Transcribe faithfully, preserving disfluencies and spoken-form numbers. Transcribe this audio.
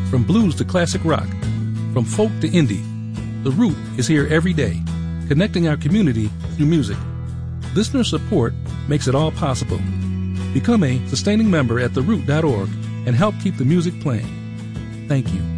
From blues to classic rock, from folk to indie, The Root is here every day, connecting our community through music. Listener support makes it all possible. Become a sustaining member at the root dot org and help keep the music playing. Thank you.